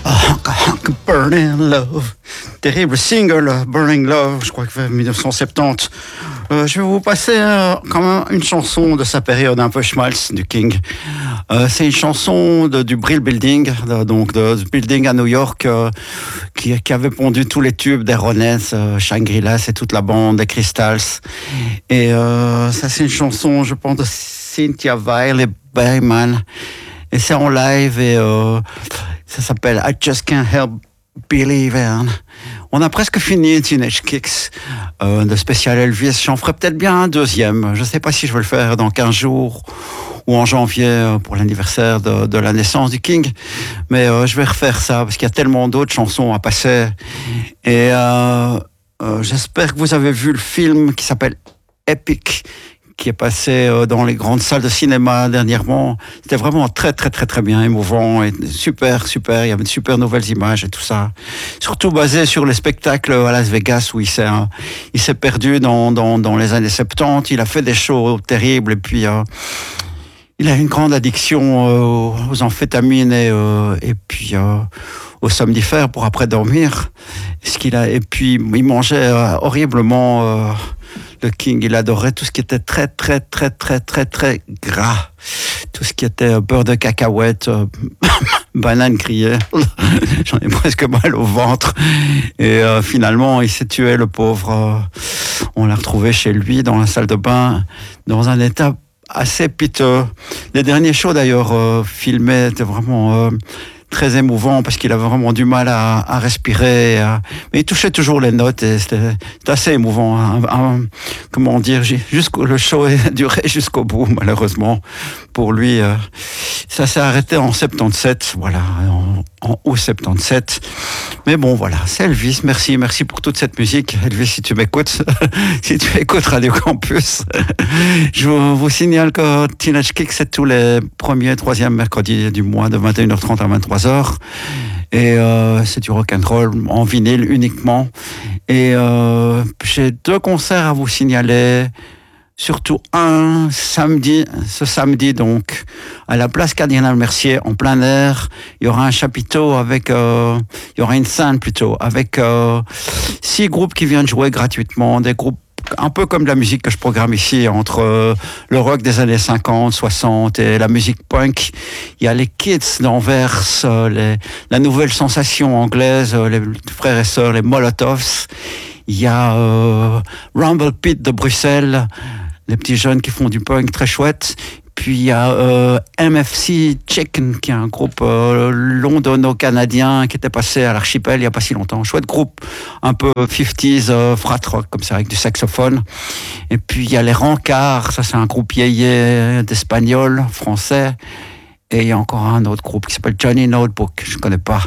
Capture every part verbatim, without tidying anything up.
Burning Love, terrible single, Burning Love, je crois que c'est dix-neuf cent soixante-dix. Euh, je vais vous passer euh, quand même une chanson de sa période un peu schmaltz du King. Euh, c'est une chanson de, du Brill Building, de, donc de, du building à New York, euh, qui, qui avait pondu tous les tubes des Ronettes, euh, Shangri-La, c'est toute la bande, des Crystals. Et euh, ça, c'est une chanson, je pense, de Cynthia Weil et Berryman. Et c'est en live et euh, ça s'appelle I Just Can't Help Believing. On a presque fini Teenage Kicks euh, de spécial Elvis. J'en ferai peut-être bien un deuxième. Je ne sais pas si je vais le faire dans quinze jours ou en janvier pour l'anniversaire de, de la naissance du King. Mais euh, je vais refaire ça parce qu'il y a tellement d'autres chansons à passer. Et euh, euh, j'espère que vous avez vu le film qui s'appelle Epic, qui est passé dans les grandes salles de cinéma dernièrement. C'était vraiment très, très, très, très bien, émouvant, et super, super. Il y avait de super nouvelles images et tout ça. Surtout basé sur les spectacles à Las Vegas où il s'est, hein, il s'est perdu dans, dans, dans les années soixante-dix. Il a fait des shows terribles et puis euh, il a une grande addiction euh, aux amphétamines et, euh, et puis euh, aux somnifères pour après dormir. Ce qu'il a, et puis il mangeait euh, horriblement. Euh, Le King, il adorait tout ce qui était très, très, très, très, très, très gras. Tout ce qui était beurre de cacahuète, euh, banane grillée. J'en ai presque mal au ventre. Et euh, finalement, il s'est tué, le pauvre. Euh, on l'a retrouvé chez lui, dans la salle de bain, dans un état assez piteux. Les derniers shows, d'ailleurs, euh, filmés, étaient vraiment... Euh, très émouvant parce qu'il avait vraiment du mal à, à respirer, à... mais il touchait toujours les notes et c'était, c'était assez émouvant. Un, un, comment dire, jusqu'au, le show a duré jusqu'au bout, malheureusement pour lui. Euh, ça s'est arrêté en soixante-dix-sept, voilà, en, en août soixante-dix-sept. Mais bon, voilà, c'est Elvis. Merci, merci pour toute cette musique, Elvis. Si tu m'écoutes, si tu écoutes Radio Campus, je vous signale que Teenage Kicks, c'est tous les premiers, troisième mercredis du mois de vingt et une heures trente à vingt-trois heures. Et euh, c'est du rock'n'roll en vinyle uniquement. Et euh, j'ai deux concerts à vous signaler. Surtout un samedi, ce samedi donc, à la place Cardinal Mercier, en plein air, il y aura un chapiteau avec, euh, il y aura une scène plutôt, avec euh, six groupes qui viennent jouer gratuitement, des groupes un peu comme la musique que je programme ici, entre euh, le rock des années cinquante, soixante et la musique punk. Il y a les Kids d'Anvers, euh, les, la nouvelle sensation anglaise, euh, les frères et sœurs, les Molotovs. Il y a euh, Rumble Pit de Bruxelles, les petits jeunes qui font du punk très chouette. Puis il y a euh, M F C Chicken, qui est un groupe euh, londono-canadien qui était passé à l'Archipel il n'y a pas si longtemps. Chouette groupe, un peu cinquantaise, euh, frat rock, comme ça, avec du saxophone. Et puis il y a les Rancards, ça c'est un groupe yéyé d'Espagnols, français. Et il y a encore un autre groupe qui s'appelle Johnny Notebook, je ne connais pas.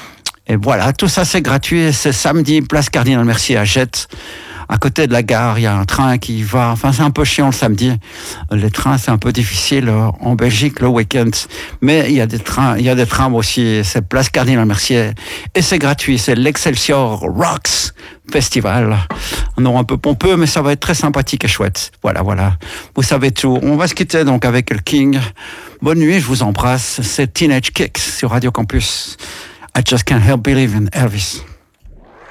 Et voilà, tout ça c'est gratuit, c'est samedi, place Cardinal Mercier à Jette. À côté de la gare, il y a un train qui va... Enfin, c'est un peu chiant le samedi. Les trains, c'est un peu difficile en Belgique le week-end. Mais il y a des trains, il y a des trams aussi. C'est place Cardinal Mercier. Et c'est gratuit. C'est l'Excelsior Rocks Festival. Un nom un peu pompeux, mais ça va être très sympathique et chouette. Voilà, voilà. Vous savez tout. On va se quitter donc avec le King. Bonne nuit, je vous embrasse. C'est Teenage Kicks sur Radio Campus. I just can't help believing Elvis.